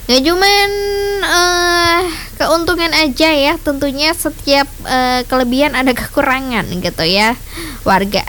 Gak cuman keuntungan aja ya, tentunya setiap kelebihan ada kekurangan gitu ya warga.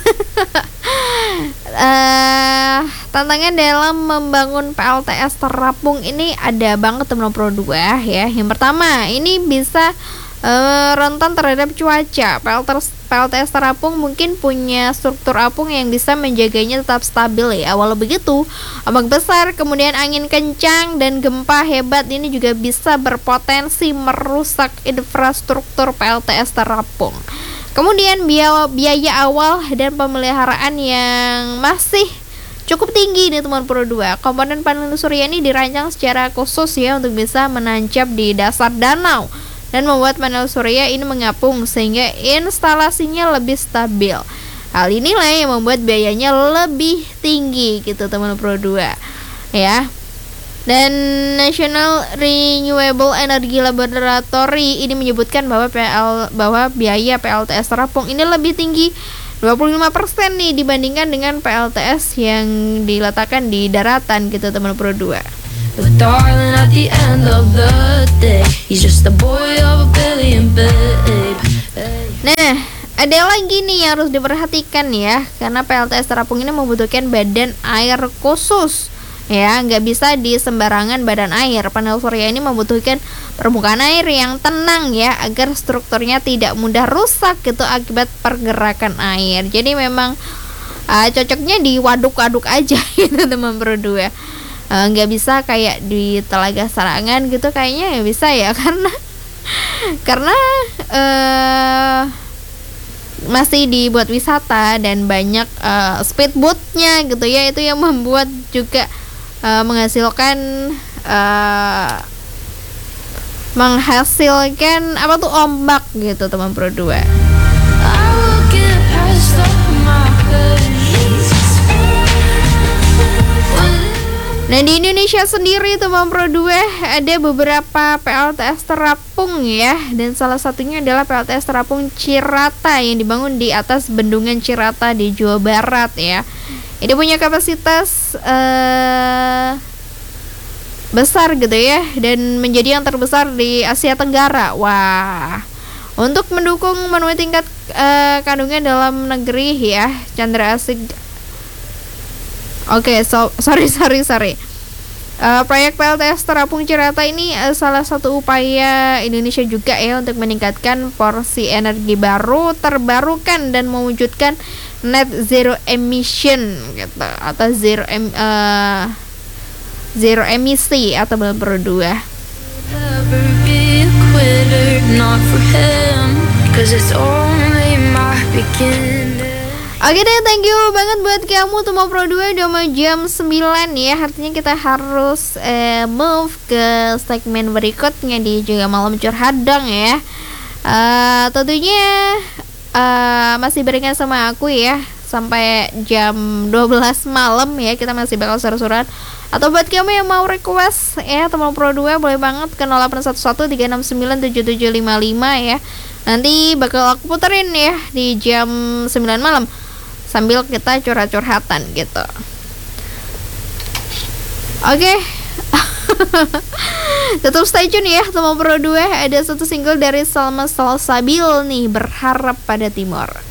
Tantangan dalam membangun PLTS terapung ini ada banget teman Pro 2 ya. Yang pertama, ini bisa rentan terhadap cuaca. PLTS terapung mungkin punya struktur apung yang bisa menjaganya tetap stabil ya. Walau begitu, ombak besar, kemudian angin kencang dan gempa hebat ini juga bisa berpotensi merusak infrastruktur PLTS terapung. Kemudian biaya awal dan pemeliharaan yang masih cukup tinggi nih teman Pro 2. Komponen panel surya ini dirancang secara khusus ya untuk bisa menancap di dasar danau dan membuat panel surya ini mengapung sehingga instalasinya lebih stabil. Hal inilah yang membuat biayanya lebih tinggi gitu teman Pro 2 ya. Dan National Renewable Energy Laboratory ini menyebutkan bahwa biaya PLTS terapung ini lebih tinggi 25% nih dibandingkan dengan PLTS yang diletakkan di daratan gitu teman Pro 2. But darling, at the end of the day, he's just a boy of a billion, babe. Nah, ada lagi nih yang harus diperhatikan ya, karena PLTS terapung ini membutuhkan badan air khusus ya, nggak bisa di sembarangan badan air. Panel surya ini membutuhkan permukaan air yang tenang ya, agar strukturnya tidak mudah rusak gitu akibat pergerakan air. Jadi memang cocoknya di waduk-waduk aja gitu teman Pro 2. Nggak bisa kayak di Telaga Sarangan gitu, kayaknya nggak bisa ya, karena masih dibuat wisata dan banyak speedboatnya gitu ya, itu yang membuat juga menghasilkan apa tuh ombak gitu teman Pro 2. Nah, di Indonesia sendiri teman Pro 2 ada beberapa PLTS terapung ya, dan salah satunya adalah PLTS terapung Cirata yang dibangun di atas bendungan Cirata di Jawa Barat ya. Ini punya kapasitas besar gitu ya, dan menjadi yang terbesar di Asia Tenggara. Wah, untuk mendukung memenuhi tingkat kandungan dalam negeri ya, Chandra Asik. Sorry. Proyek PLTS terapung Cirata ini salah satu upaya Indonesia juga ya untuk meningkatkan porsi energi baru terbarukan dan mewujudkan net zero emission gitu, atau zero emisi atau Pro 2. Oke deh, thank you banget buat kamu teman Pro 2. Udah mau jam 9 ya, artinya kita harus move ke segmen berikutnya di Juga Malam Curhat dong ya. Tentunya masih barengan sama aku ya sampai jam 12 malam ya, kita masih bakal seru-seruan. Atau buat kamu yang mau request ya teman Pro 2, boleh banget ke 0811369775 ya. Nanti bakal aku puterin ya di jam 9 malam sambil kita curhat-curhatan gitu. Oke. Tetap stay tune ya teman Pro 2. Ada satu single dari Salma Salsabil nih, Berharap Pada Timur.